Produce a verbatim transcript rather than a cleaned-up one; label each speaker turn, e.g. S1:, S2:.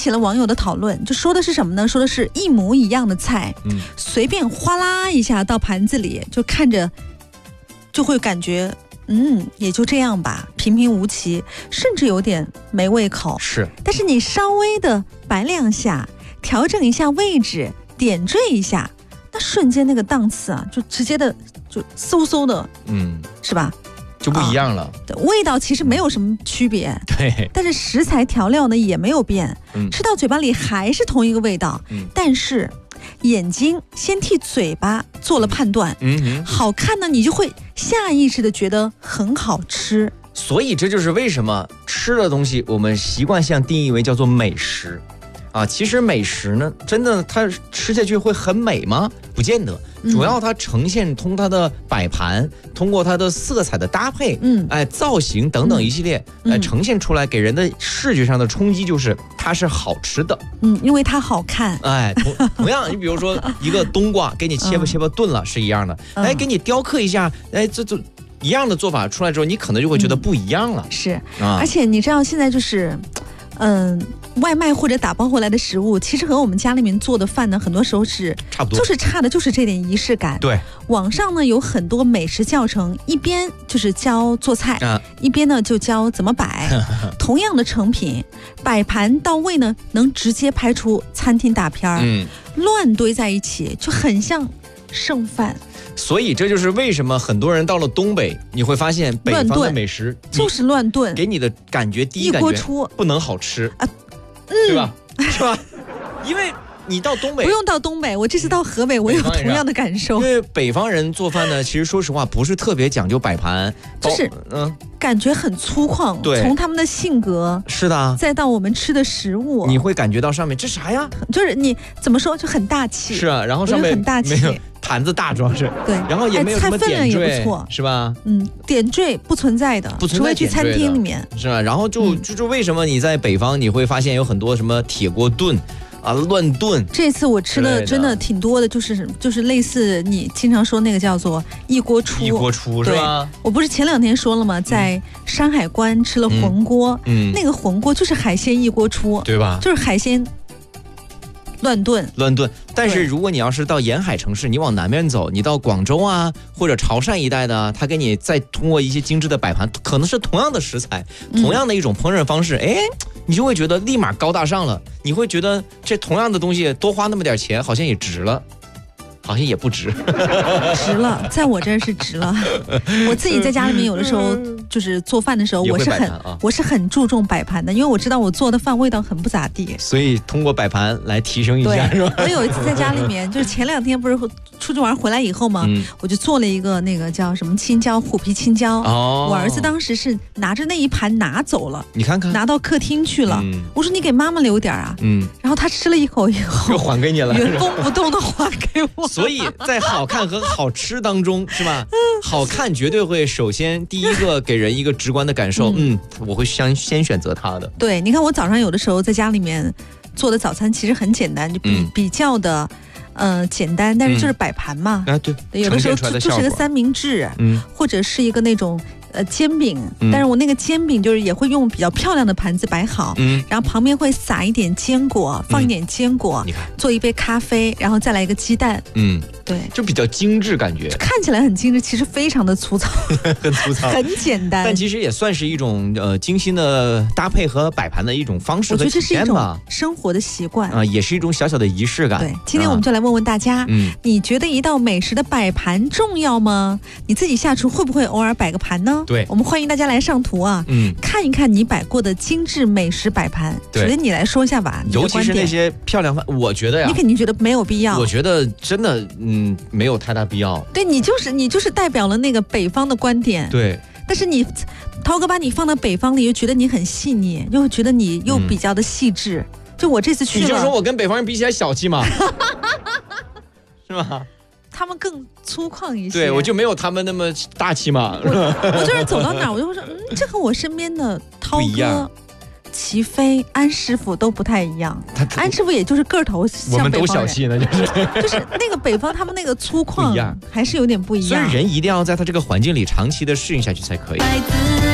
S1: 起了网友的讨论，就说的是什么呢？说的是一模一样的菜，嗯，随便哗啦一下到盘子里，就看着就会感觉，嗯，也就这样吧，平平无奇，甚至有点没胃口。
S2: 是，
S1: 但是你稍微的摆两下，调整一下位置，点缀一下，那瞬间那个档次啊，就直接的就嗖嗖的，嗯，是吧？
S2: 就不一样了、啊、
S1: 味道其实没有什么区别，
S2: 对，
S1: 但是食材调料呢也没有变、嗯、吃到嘴巴里还是同一个味道、嗯、但是眼睛先替嘴巴做了判断，嗯，好看呢你就会下意识的觉得很好吃。
S2: 所以这就是为什么吃的东西我们习惯性定义为叫做美食啊，其实美食呢，真的它吃下去会很美吗？不见得，主要它呈现通它的摆盘，通过它的色彩的搭配，嗯，哎，造型等等一系列，嗯、哎，呈现出来给人的视觉上的冲击就是它是好吃的，
S1: 嗯，因为它好看，
S2: 哎，同同样，你比如说一个冬瓜，给你切吧切吧炖了、嗯、是一样的，哎，给你雕刻一下，哎，这这一样的做法出来之后，你可能就会觉得不一样了，嗯、
S1: 是，啊，而且你知道现在就是，嗯。外卖或者打包回来的食物，其实和我们家里面做的饭呢，很多时候是
S2: 差不多，
S1: 就是差的就是这点仪式感。
S2: 对，
S1: 网上呢有很多美食教程，一边就是教做菜，啊、一边呢就教怎么摆。同样的成品，摆盘到位呢，能直接拍出餐厅大片儿。嗯，乱堆在一起就很像剩饭。
S2: 所以这就是为什么很多人到了东北，你会发现北方的美食
S1: 就是乱炖，
S2: 给你的感觉第一感觉不能好吃啊。嗯，对吧？是吧？因为你到东北
S1: 不用到东北，我这次到河北，我有同样的感受。
S2: 因为北方人做饭呢，其实说实话不是特别讲究摆盘，
S1: 就是嗯，感觉很粗犷。
S2: 对，
S1: 从他们的性格
S2: 是的，
S1: 再到我们吃的食物，
S2: 你会感觉到上面这啥呀？
S1: 就是你怎么说就很大气。
S2: 是啊，然后上面
S1: 很大气。
S2: 盘子大主要是
S1: 对，
S2: 然后也没有什么点缀，
S1: 菜分量也不错，
S2: 是吧？
S1: 嗯，点缀不存在的，
S2: 不存在
S1: 去餐厅里面
S2: 是吧？然后就、嗯、就是为什么你在北方你会发现有很多什么铁锅炖啊、乱炖。
S1: 这次我吃的真的挺多的，就是就是类似你经常说那个叫做一锅出，
S2: 一锅出是吧？
S1: 我不是前两天说了吗？在山海关吃了浑锅，嗯，那个浑锅就是海鲜一锅出，
S2: 对吧？
S1: 就是海鲜。乱炖，
S2: 乱炖。但是如果你要是到沿海城市，你往南边走，你到广州啊或者潮汕一带的，他给你再通过一些精致的摆盘，可能是同样的食材，同样的一种烹饪方式，哎、嗯，你就会觉得立马高大上了。你会觉得这同样的东西多花那么点钱，好像也值了。好像也不值，
S1: 值了，在我这儿是值了。我自己在家里面有的时候就是做饭的时候，我是很、啊、我是很注重摆盘的，因为我知道我做的饭味道很不咋地，
S2: 所以通过摆盘来提升一下，是吧？
S1: 我有一次在家里面，就是前两天不是出去玩回来以后嘛、嗯，我就做了一个那个叫什么青椒虎皮青椒。哦，我儿子当时是拿着那一盘拿走了，
S2: 你看看，
S1: 拿到客厅去了。嗯、我说你给妈妈留点啊。嗯，然后他吃了一口以后，
S2: 又还给你了，
S1: 原封不动的还给我。
S2: 所以在好看和好吃当中，是吧？好看绝对会首先第一个给人一个直观的感受，嗯，嗯我会先先选择它的。
S1: 对，你看我早上有的时候在家里面做的早餐其实很简单，就比、嗯、比较的。呃，简单，但是就是摆盘嘛。
S2: 嗯、啊，对，
S1: 有的时候就就是个三明治，嗯，或者是一个那种呃煎饼、嗯，但是我那个煎饼就是也会用比较漂亮的盘子摆好，嗯，然后旁边会撒一点坚果，放一点坚果，嗯、做一杯咖啡，然后再来一个鸡蛋，嗯，对，
S2: 就比较精致感觉，
S1: 看起来很精致，其实非常的粗糙，
S2: 很粗糙，
S1: 很简单，
S2: 但其实也算是一种呃精心的搭配和摆盘的一种方式和体验吧。
S1: 我觉得这是一种生活的习惯
S2: 啊、呃，也是一种小小的仪式感。
S1: 对，今天我们就来问问大家，啊、嗯，你觉得一道美食的摆盘重要吗？你自己下厨会不会偶尔摆个盘呢？
S2: 对，
S1: 我们欢迎大家来上图啊，嗯，看一看你摆过的精致美食摆盘。首先你来说一下吧，
S2: 尤其是那些漂亮饭，我觉得呀，
S1: 你肯定觉得没有必要。
S2: 我觉得真的，嗯，没有太大必要。
S1: 对，你就是你就是代表了那个北方的观点。
S2: 对，
S1: 但是你涛哥把你放到北方里，又觉得你很细腻，又觉得你又比较的细致。嗯、就我这次去了，
S2: 你就说我跟北方人比起来小气嘛。是吗？
S1: 他们更粗犷一些，
S2: 对我就没有他们那么大气嘛。
S1: 我, 我就是走到哪儿，我就会说，嗯，这和我身边的涛哥、齐飞、安师傅都不太一样。安师傅也就是个头像北方人，
S2: 我们都小气呢，就是
S1: 就是那个北方他们那个粗犷还是有点不一样。
S2: 所以人一定要在他这个环境里长期的适应下去才可以。